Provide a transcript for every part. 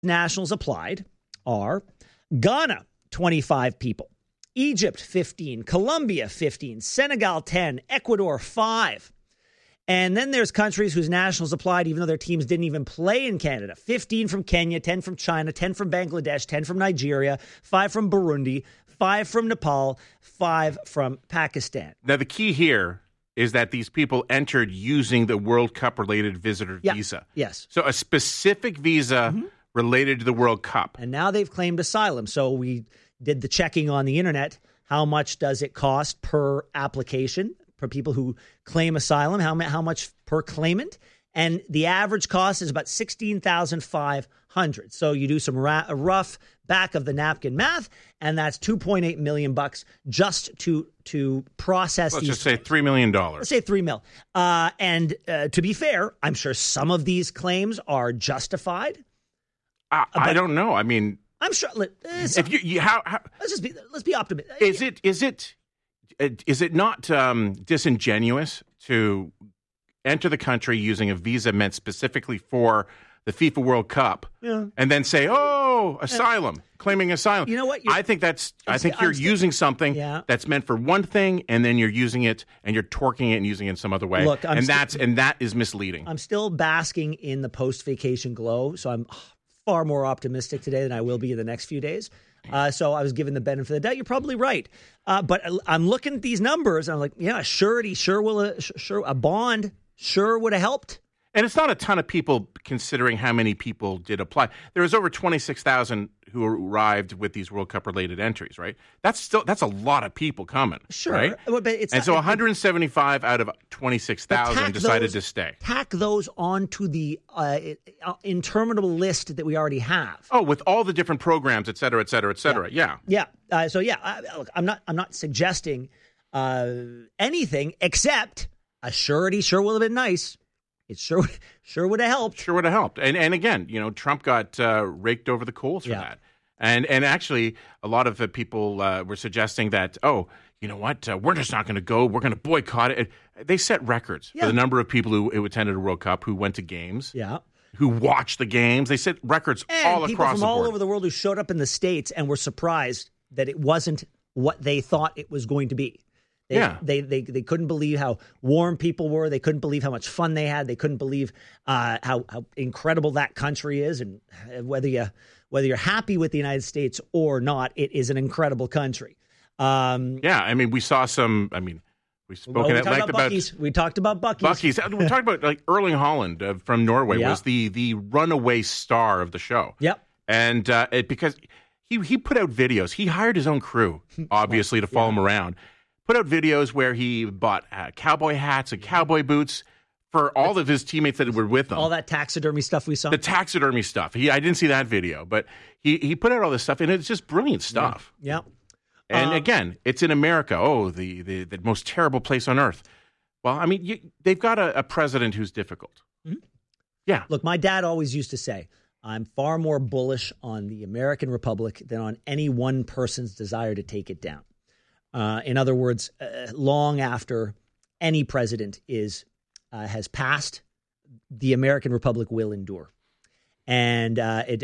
nationals applied are Ghana, 25 people, Egypt, 15, Colombia, 15, Senegal, 10, Ecuador, 5. And then there's countries whose nationals applied even though their teams didn't even play in Canada. 15 from Kenya, 10 from China, 10 from Bangladesh, 10 from Nigeria, 5 from Burundi, 5 from Nepal, 5 from Pakistan. Now, the key here is that these people entered using the World Cup-related visitor visa. Yes. So a specific visa related to the World Cup. And now they've claimed asylum. So we did the checking on the internet. How much does it cost per application for people who claim asylum? How much per claimant? And the average cost is about $16,500. So you do some rough back of the napkin math, and that's $2.8 million just to process. Let's these just say claims. $3 million. Let's say $3 million. And to be fair, I'm sure some of these claims are justified. I don't know. I mean, I'm sure. If let's be optimistic. Is it not disingenuous to enter the country using a visa meant specifically for the FIFA World Cup, and then say, "Oh, asylum, claiming asylum"? You know what? I think you're using something that's meant for one thing, and then you're using it and you're torquing it and using it in some other way. Look, that is misleading. I'm still basking in the post-vacation glow, so I'm far more optimistic today than I will be in the next few days. So I was given the benefit of the doubt. You're probably right. But I'm looking at these numbers, and I'm like, yeah, a surety a bond sure would have helped. And it's not a ton of people considering how many people did apply. There was over 26,000 who arrived with these World Cup-related entries, right? That's a lot of people coming, sure. Right? But so 175 out of 26,000 decided to stay. Tack those onto the interminable list that we already have. Oh, with all the different programs, et cetera, et cetera, et cetera. Yeah. Look, I'm not suggesting anything except a surety sure will have been nice. It sure would have helped. Sure would have helped. And again, Trump got raked over the coals for that. And actually, a lot of people were suggesting that, you know what, we're just not going to go. We're going to boycott it. They set records for the number of people who attended a World Cup, who went to games, who watched the games. They set records all across the board. People from all over the world who showed up in the States and were surprised that it wasn't what they thought it was going to be. They couldn't believe how warm people were. They couldn't believe how much fun they had. They couldn't believe how incredible that country is. And whether you're happy with the United States or not, it is an incredible country. We saw some. We spoke at length about Buc-ee's. We talked about Buc-ee's. We talked about Erling Haaland from Norway was the runaway star of the show. Yep. And because he put out videos. He hired his own crew, obviously, to follow him around. Put out videos where he bought cowboy hats and cowboy boots for all of his teammates that were with him. All that taxidermy stuff we saw. The taxidermy stuff. I didn't see that video, but he put out all this stuff, and it's just brilliant stuff. Yeah. And again, it's in America. Oh, the most terrible place on earth. Well, they've got a president who's difficult. Mm-hmm. Yeah. Look, my dad always used to say, I'm far more bullish on the American Republic than on any one person's desire to take it down. In other words, long after any president has passed, the American Republic will endure, and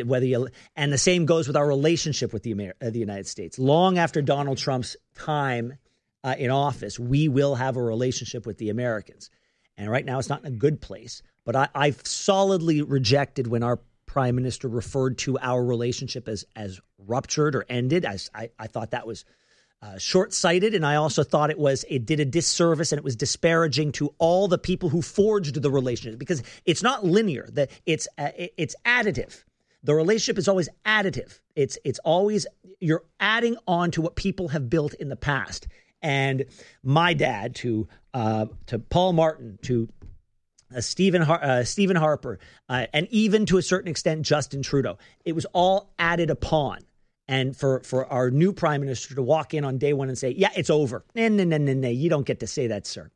and the same goes with our relationship with the United States. Long after Donald Trump's time in office, we will have a relationship with the Americans, and right now it's not in a good place. But I've solidly rejected when our prime minister referred to our relationship as ruptured or ended. I thought that was short-sighted, and I also thought it did a disservice and it was disparaging to all the people who forged the relationship, because it's not linear. It's additive. The relationship is always additive. It's always you're adding on to what people have built in the past. And my dad to Paul Martin to Stephen Harper and even to a certain extent Justin Trudeau, it was all added upon. And for our new prime minister to walk in on day one and say, yeah, it's over. No, you don't get to say that, sir.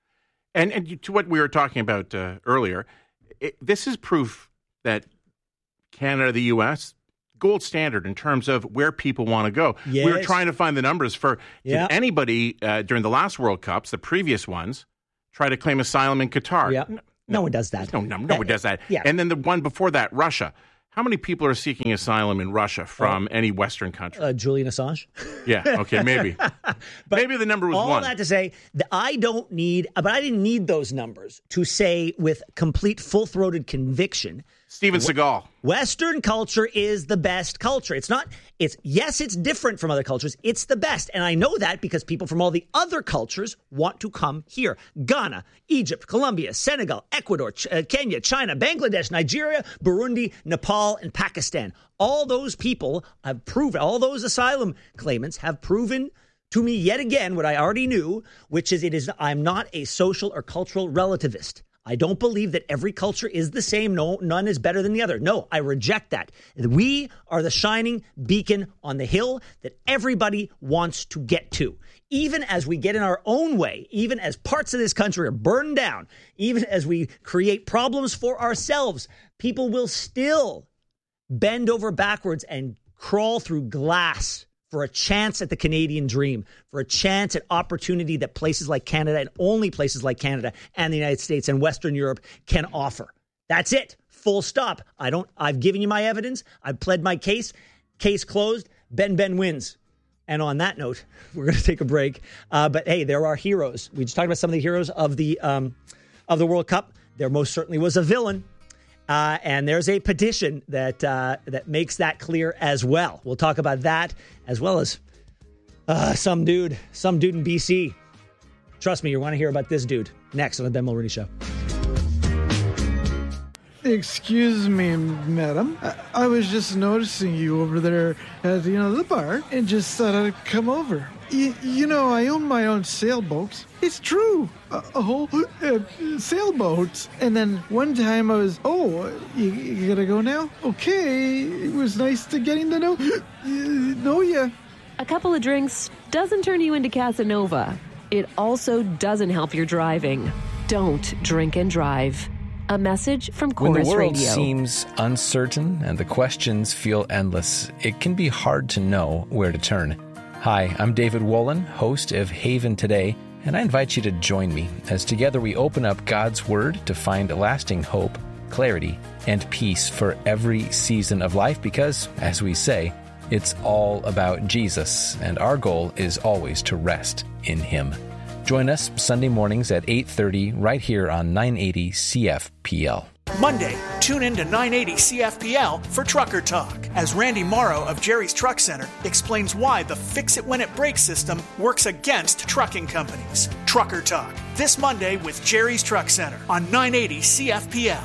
And to what we were talking about earlier, this is proof that Canada, the U.S., gold standard in terms of where people want to go. Yes. We were trying to find the numbers for anybody during the last World Cups, the previous ones, try to claim asylum in Qatar. Yeah. No one does that. No one does that. Yeah. And then the one before that, Russia. How many people are seeking asylum in Russia from any Western country? Julian Assange. Yeah, okay, maybe. But maybe the number was all 1. All that to say, that I didn't need those numbers to say with complete full-throated conviction, Steven Seagal. Western culture is the best culture. Yes, it's different from other cultures. It's the best. And I know that because people from all the other cultures want to come here. Ghana, Egypt, Colombia, Senegal, Ecuador, Kenya, China, Bangladesh, Nigeria, Burundi, Nepal, and Pakistan. All those people have proven, all those asylum claimants have proven to me yet again what I already knew, which is I'm not a social or cultural relativist. I don't believe that every culture is the same. No, none is better than the other. No, I reject that. We are the shining beacon on the hill that everybody wants to get to. Even as we get in our own way, even as parts of this country are burned down, even as we create problems for ourselves, people will still bend over backwards and crawl through glass for a chance at the Canadian dream, for a chance at opportunity that places like Canada and only places like Canada and the United States and Western Europe can offer. That's it. Full stop. I've given you my evidence. I've pled my case. Case closed. Ben wins. And on that note, we're going to take a break. But hey, there are heroes. We just talked about some of the heroes of the World Cup. There most certainly was a villain. And there's a petition that makes that clear as well. We'll talk about that as well as some dude in BC. Trust me, you want to hear about this dude next on the Ben Mulroney Show. Excuse me, madam. I was just noticing you over there at the bar and just thought I'd come over. I own my own sailboat. It's true. A whole sailboat. And then one time I was, you gotta go now? Okay. It was nice to getting to know ya. A couple of drinks doesn't turn you into Casanova. It also doesn't help your driving. Don't drink and drive. A message from Chorus Radio. When the world seems uncertain and the questions feel endless, it can be hard to know where to turn. Hi, I'm David Wolin, host of Haven Today, and I invite you to join me as together we open up God's Word to find lasting hope, clarity, and peace for every season of life because, as we say, it's all about Jesus, and our goal is always to rest in Him. Join us Sunday mornings at 8:30 right here on 980 CFPL. Monday, tune in to 980 CFPL for Trucker Talk, as Randy Morrow of Jerry's Truck Center explains why the fix-it-when-it-breaks system works against trucking companies. Trucker Talk, this Monday with Jerry's Truck Center on 980 CFPL.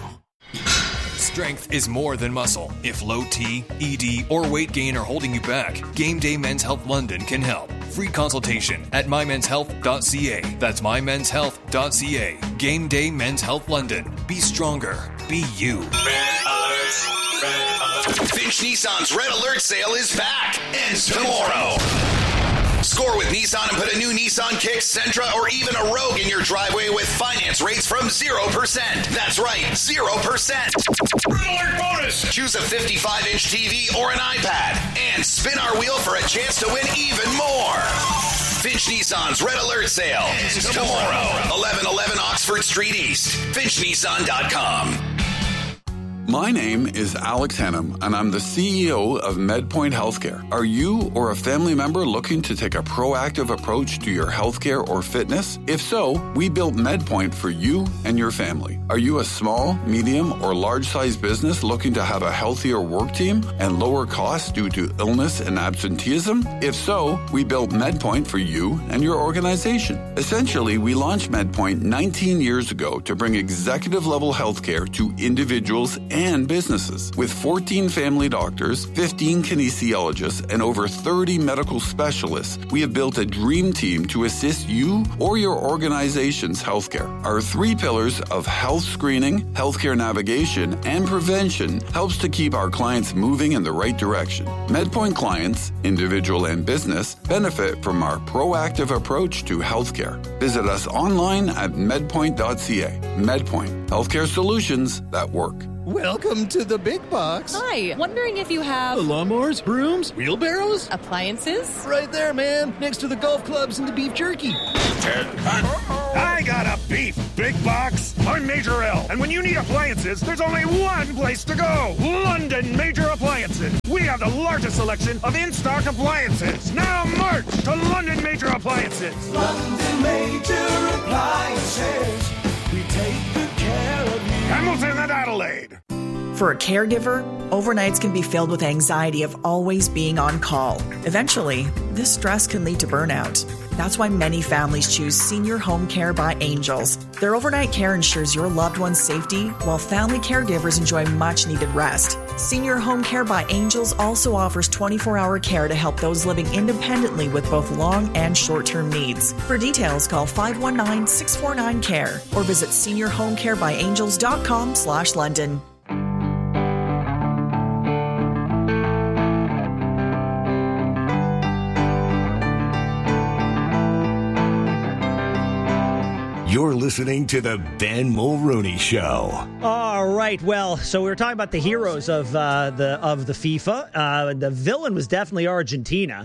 Strength is more than muscle. If low T, ED, or weight gain are holding you back, Game Day Men's Health London can help. Free consultation at mymenshealth.ca. That's mymenshealth.ca. Game Day Men's Health London. Be stronger. Be you. Red Alert. Finch Nissan's Red Alert sale is back. Ends tomorrow. Score with Nissan and put a new Nissan Kicks, Sentra, or even a Rogue in your driveway with finance rates from 0%. That's right, 0%. Red Alert bonus! Choose a 55-inch TV or an iPad and spin our wheel for a chance to win even more. Finch Nissan's Red Alert sale ends tomorrow. 1111 Oxford Street East. FinchNissan.com. My name is Alex Hannum, and I'm the CEO of MedPoint Healthcare. Are you or a family member looking to take a proactive approach to your healthcare or fitness? If so, we built MedPoint for you and your family. Are you a small, medium, or large-sized business looking to have a healthier work team and lower costs due to illness and absenteeism? If so, we built MedPoint for you and your organization. Essentially, we launched MedPoint 19 years ago to bring executive-level healthcare to individuals and businesses. With 14 family doctors, 15 kinesiologists, and over 30 medical specialists, we have built a dream team to assist you or your organization's healthcare. Our 3 pillars of health screening, healthcare navigation, and prevention helps to keep our clients moving in the right direction. MedPoint clients, individual and business, benefit from our proactive approach to healthcare. Visit us online at medpoint.ca. MedPoint, healthcare solutions that work. Welcome to the big box. Hi, wondering if you have lawnmowers, brooms, wheelbarrows, appliances? Right there, man, next to the golf clubs and the beef jerky. I got a beef, big box. I'm Major L. And when you need appliances, there's only one place to go. London Major Appliances. We have the largest selection of in-stock appliances. Now march to London Major Appliances. London Major Appliances. We take good care of you. Hamilton and Adelaide. For a caregiver, overnights can be filled with anxiety of always being on call. Eventually, this stress can lead to burnout. That's why many families choose Senior Home Care by Angels. Their overnight care ensures your loved one's safety, while family caregivers enjoy much-needed rest. Senior Home Care by Angels also offers 24-hour care to help those living independently with both long and short-term needs. For details, call 519-649-CARE or visit seniorhomecarebyangels.com/London. You're listening to the Ben Mulrooney Show. All right. Well, so we were talking about the heroes of the FIFA. The villain was definitely Argentina.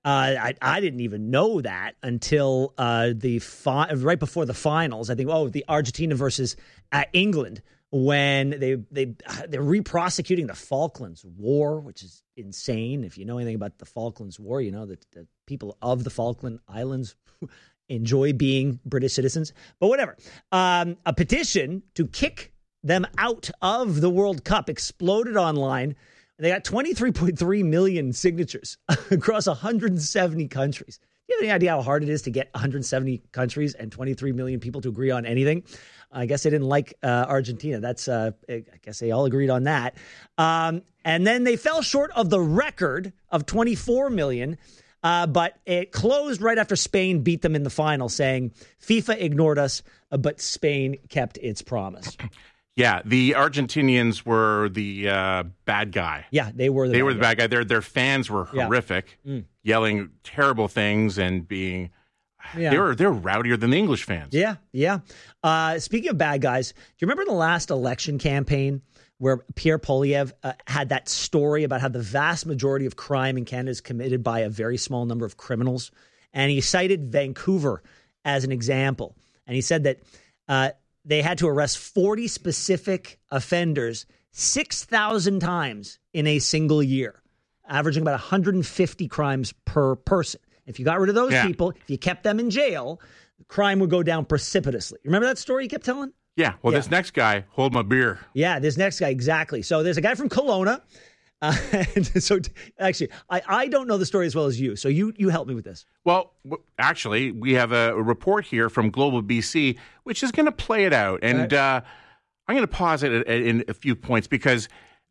I didn't even know that until right before the finals. I think the Argentina versus England, when they're re-prosecuting the Falklands War, which is insane. If you know anything about the Falklands War, you know that the people of the Falkland Islands enjoy being British citizens, but whatever. A petition to kick them out of the World Cup exploded online. They got 23.3 million signatures across 170 countries. Do you have any idea how hard it is to get 170 countries and 23 million people to agree on anything? I guess they didn't like Argentina. I guess they all agreed on that. And then they fell short of the record of 24 million. But it closed right after Spain beat them in the final, saying FIFA ignored us, but Spain kept its promise. Yeah, the Argentinians were the bad guy. Yeah, they were the bad guy. Their fans were horrific, yelling terrible things and being they're rowdier than the English fans. Yeah. Speaking of bad guys, do you remember the last election campaign where Pierre Poilievre had that story about how the vast majority of crime in Canada is committed by a very small number of criminals? And he cited Vancouver as an example. And he said that they had to arrest 40 specific offenders 6,000 times in a single year, averaging about 150 crimes per person. If you got rid of those people, if you kept them in jail, crime would go down precipitously. Remember that story he kept telling? Yeah, well, this next guy, hold my beer. Yeah, this next guy, exactly. So there's a guy from Kelowna. And so actually, I don't know the story as well as you. So you help me with this. Well, actually, we have a report here from Global BC, which is going to play it out. And I'm going to pause it in a few points because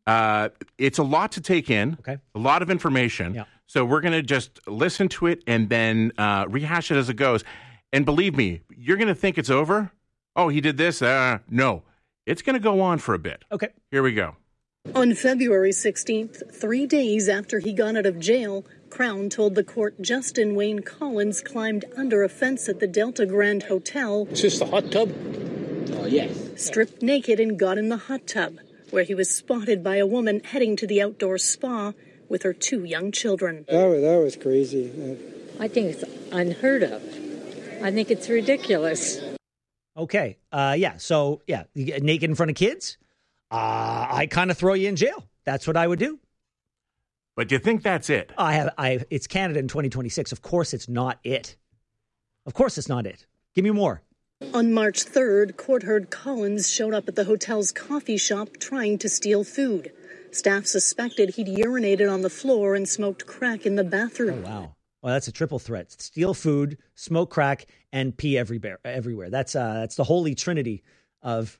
it's a lot to take in, a lot of information. Yeah. So we're going to just listen to it and then rehash it as it goes. And believe me, you're going to think it's over. Oh, he did this? No. It's going to go on for a bit. Okay. Here we go. On February 16th, 3 days after he got out of jail, Crown told the court Justin Wayne Collins climbed under a fence at the Delta Grand Hotel. Is this the hot tub? Oh, yes. Stripped naked and got in the hot tub, where he was spotted by a woman heading to the outdoor spa with her 2 young children. That was crazy. I think it's unheard of. I think it's ridiculous. Okay. So, you get naked in front of kids. I kind of throw you in jail. That's what I would do. But do you think that's it? It's Canada in 2026. Of course it's not it. Of course it's not it. Give me more. On March 3rd, court heard Collins showed up at the hotel's coffee shop trying to steal food. Staff suspected he'd urinated on the floor and smoked crack in the bathroom. Oh, wow. Well, that's a triple threat. Steal food, smoke crack, and pee everywhere. That's the holy trinity of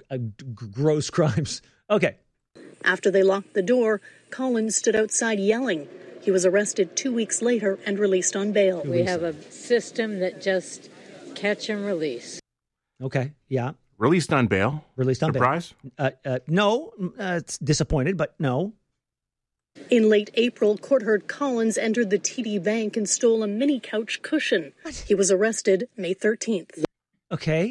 gross crimes. Okay. After they locked the door, Collins stood outside yelling. He was arrested 2 weeks later and released on bail. We have a system that just catch and release. Okay, yeah. Released on bail? Released on Surprise? bail. No, it's disappointed, but no. In late April, court heard Collins entered the TD Bank and stole a mini couch cushion. He was arrested May 13th. Okay.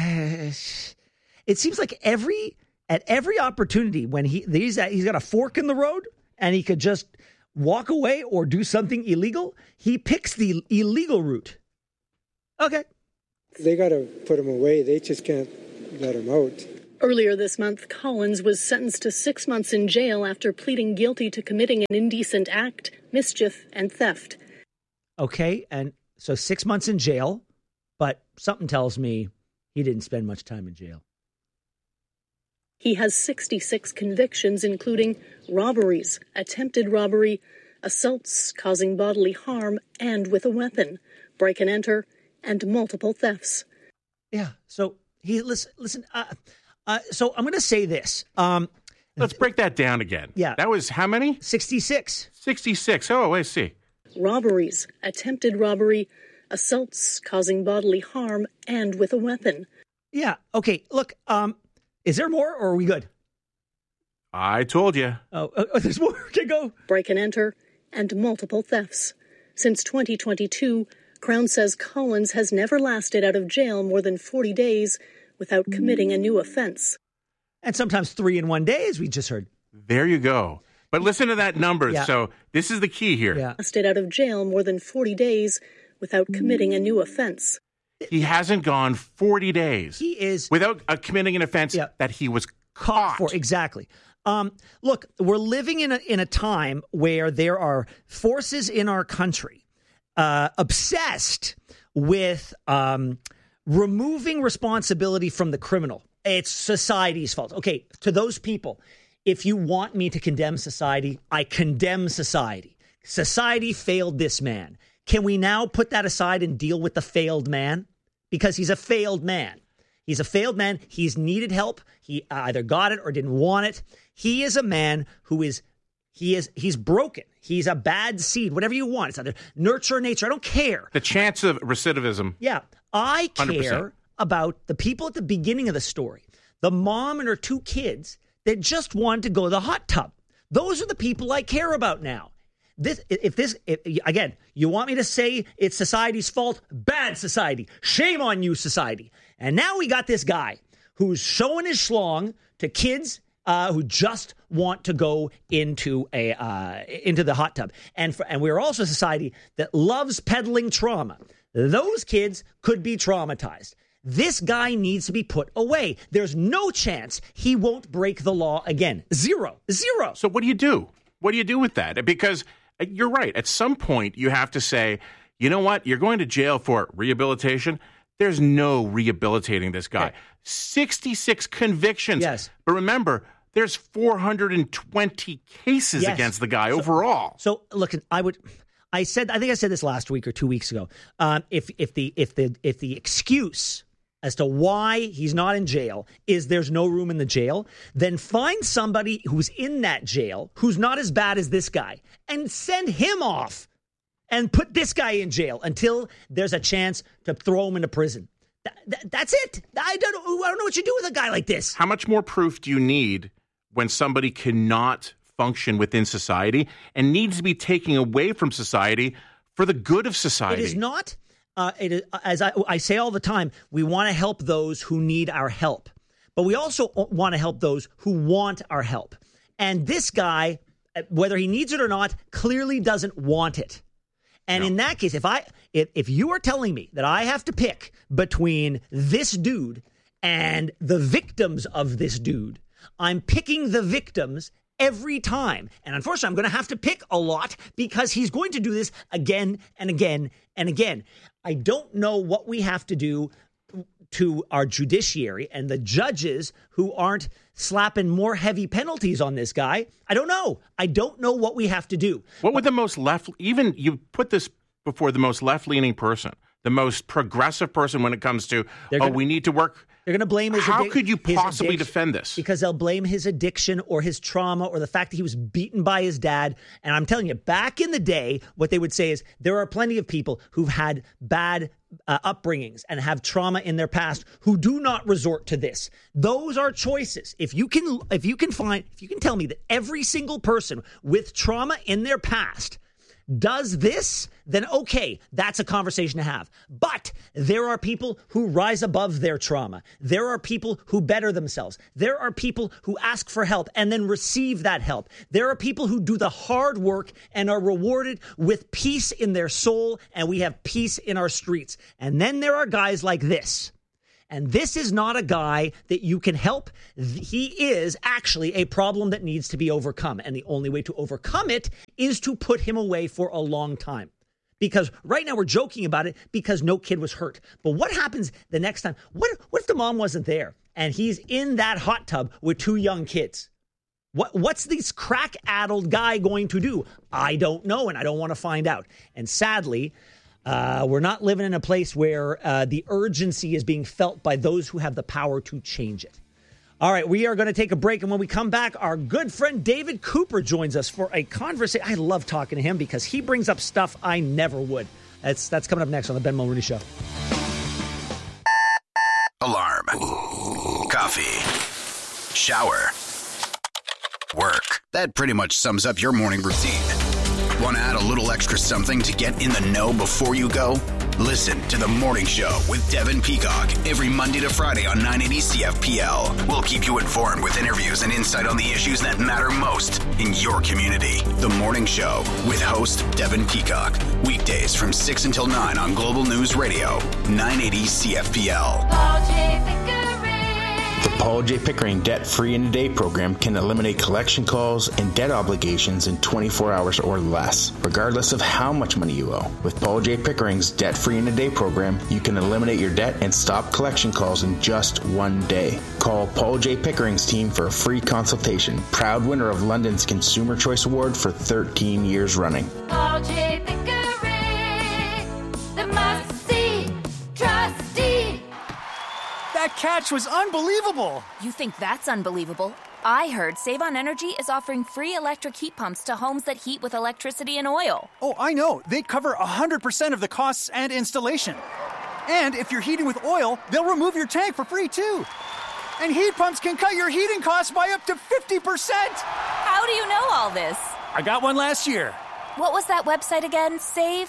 It seems like at every opportunity when he's got a fork in the road and he could just walk away or do something illegal, he picks the illegal route. Okay. They got to put him away. They just can't let him out. Earlier this month, Collins was sentenced to 6 months in jail after pleading guilty to committing an indecent act, mischief, and theft. Okay, and so 6 months in jail, but something tells me he didn't spend much time in jail. He has 66 convictions, including robberies, attempted robbery, assaults causing bodily harm and with a weapon, break and enter, and multiple thefts. Yeah, so he listen. So I'm going to say this. Let's break that down again. Yeah. That was how many? 66. 66. Oh, I see. Robberies, attempted robbery, assaults causing bodily harm, and with a weapon. Yeah, okay, look, is there more or are we good? I told you. Oh, there's more. Okay, go. Break and enter, and multiple thefts. Since 2022, Crown says Collins has never lasted out of jail more than 40 days without committing a new offense. And sometimes 3 in 1 day, as we just heard. There you go. But listen to that number. Yeah. So this is the key here. Yeah. Lasted out of jail more than 40 days without committing a new offense. He hasn't gone 40 days. He is without committing an offense that he was caught for. Exactly. Look, we're living in a time where there are forces in our country obsessed with removing responsibility from the criminal. It's society's fault. Okay, to those people, if you want me to condemn society, I condemn society. Society failed this man. Can we now put that aside and deal with the failed man? Because he's a failed man. He's a failed man. He's needed help. He either got it or didn't want it. He is a man who he's broken. He's a bad seed, whatever you want. It's either nurture or nature. I don't care. The chance of recidivism. Yeah. I care 100%. about the people at the beginning of the story. The mom and her 2 kids that just wanted to go to the hot tub. Those are the people I care about now. Again, you want me to say it's society's fault? Bad society. Shame on you, society. And now we got this guy who's showing his schlong to kids who just want to go into the hot tub. And we're also a society that loves peddling trauma. Those kids could be traumatized. This guy needs to be put away. There's no chance he won't break the law again. Zero. So what do you do? What do you do with that? Because you're right. At some point, you have to say, you know what? You're going to jail for rehabilitation. There's no rehabilitating this guy. Okay. 66 convictions. Yes. But remember, there's 420 cases against the guy overall. So look, I think I said this last week or 2 weeks ago. If the excuse as to why he's not in jail is there's no room in the jail, then find somebody who's in that jail who's not as bad as this guy and send him off and put this guy in jail until there's a chance to throw him into prison. That's it. I don't know what you do with a guy like this. How much more proof do you need when somebody cannot function within society and needs to be taken away from society for the good of society? It is not. It is, as I say all the time, we want to help those who need our help, but we also want to help those who want our help. And this guy, whether he needs it or not, clearly doesn't want it. And in that case, if you are telling me that I have to pick between this dude and the victims of this dude, I'm picking the victims every time. And unfortunately, I'm going to have to pick a lot because he's going to do this again and again and again. I don't know what we have to do to our judiciary and the judges who aren't slapping more heavy penalties on this guy. I don't know. I don't know what we have to do. What would the most left, even you put this before the most left-leaning person, the most progressive person when it comes to, we need to work. They're going to blame his How could you possibly defend this? Because they'll blame his addiction or his trauma or the fact that he was beaten by his dad. And I'm telling you, back in the day, what they would say is there are plenty of people who've had bad upbringings and have trauma in their past who do not resort to this. Those are choices. If you can tell me that every single person with trauma in their past does this, then okay, that's a conversation to have. But there are people who rise above their trauma. There are people who better themselves. There are people who ask for help and then receive that help. There are people who do the hard work and are rewarded with peace in their soul, and we have peace in our streets. And then there are guys like this. And this is not a guy that you can help. He is actually a problem that needs to be overcome. And the only way to overcome it is to put him away for a long time. Because right now we're joking about it because no kid was hurt. But what happens the next time? What if the mom wasn't there and he's in that hot tub with 2 young kids? What's this crack-addled guy going to do? I don't know, and I don't want to find out. And sadly, we're not living in a place where the urgency is being felt by those who have the power to change it. All right, we are going to take a break, and when we come back, our good friend David Cooper joins us for a conversation. I love talking to him because he brings up stuff I never would. That's coming up next on the Ben Mulrooney Show. Alarm. Coffee. Shower. Work. That pretty much sums up your morning routine. Want to add a little extra something to get in the know before you go? Listen to The Morning Show with Devin Peacock every Monday to Friday on 980 CFPL. We'll keep you informed with interviews and insight on the issues that matter most in your community. The Morning Show with host Devin Peacock. Weekdays from 6 until 9 on Global News Radio, 980 CFPL. The Paul J. Pickering Debt-Free in a Day program can eliminate collection calls and debt obligations in 24 hours or less, regardless of how much money you owe. With Paul J. Pickering's Debt-Free in a Day program, you can eliminate your debt and stop collection calls in just 1 day. Call Paul J. Pickering's team for a free consultation. Proud winner of London's Consumer Choice Award for 13 years running. Paul J. Pickering, the must-see trustee. That catch was unbelievable! You think that's unbelievable? I heard Save on Energy is offering free electric heat pumps to homes that heat with electricity and oil. Oh, I know. They cover 100% of the costs and installation. And if you're heating with oil, they'll remove your tank for free, too. And heat pumps can cut your heating costs by up to 50%! How do you know all this? I got one last year. What was that website again?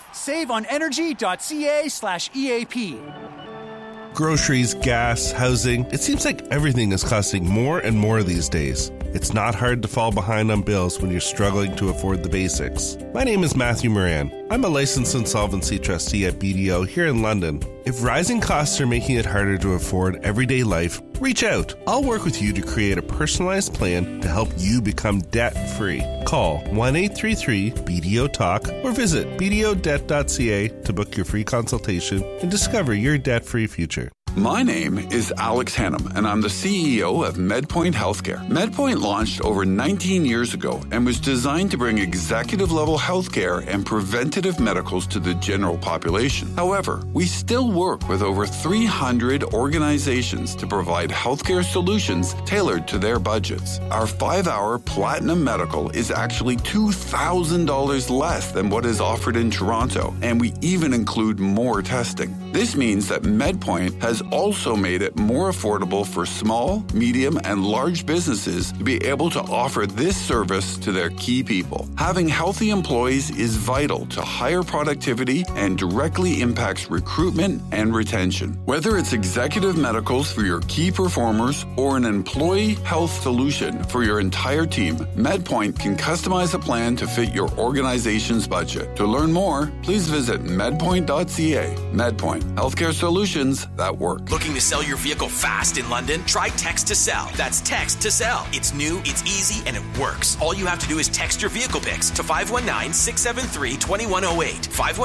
SaveOnEnergy.ca/EAP. Groceries, gas, housing. It seems like everything is costing more and more these days. It's not hard to fall behind on bills when you're struggling to afford the basics. My name is Matthew Moran. I'm a licensed insolvency trustee at BDO here in London. If rising costs are making it harder to afford everyday life, reach out. I'll work with you to create a personalized plan to help you become debt-free. Call 1-833-BDO-TALK or visit bdodebt.ca to book your free consultation and discover your debt-free future. My name is Alex Hannum, and I'm the CEO of MedPoint Healthcare. MedPoint launched over 19 years ago and was designed to bring executive-level healthcare and preventative medicals to the general population. However, we still work with over 300 organizations to provide healthcare solutions tailored to their budgets. Our 5-hour Platinum Medical is actually $2,000 less than what is offered in Toronto, and we even include more testing. This means that MedPoint has also made it more affordable for small, medium, and large businesses to be able to offer this service to their key people. Having healthy employees is vital to higher productivity and directly impacts recruitment and retention. Whether it's executive medicals for your key performers or an employee health solution for your entire team, MedPoint can customize a plan to fit your organization's budget. To learn more, please visit medpoint.ca. MedPoint, healthcare solutions that work. Looking to sell your vehicle fast in London? Try Text to Sell. That's Text to Sell. It's new, it's easy, and it works. All you have to do is text your vehicle pics to 519-673-2108.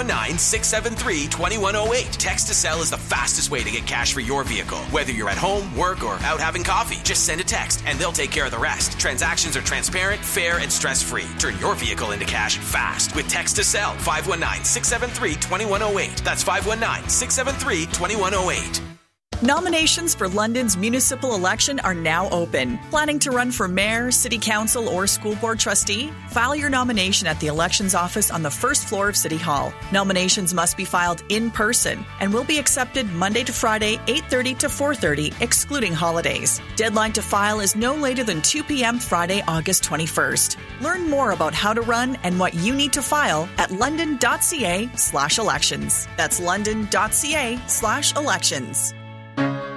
519-673-2108. Text to Sell is the fastest way to get cash for your vehicle. Whether you're at home, work, or out having coffee, just send a text and they'll take care of the rest. Transactions are transparent, fair, and stress-free. Turn your vehicle into cash fast with Text to Sell. 519-673-2108. That's 519-673-2108. Nominations for London's municipal election are now open. Planning to run for mayor, city council, or school board trustee? File your nomination at the elections office on the first floor of City Hall. Nominations must be filed in person and will be accepted Monday to Friday, 8:30 to 4:30, excluding holidays. Deadline to file is no later than 2 p.m. Friday, August 21st. Learn more about how to run and what you need to file at london.ca/elections. That's london.ca/elections.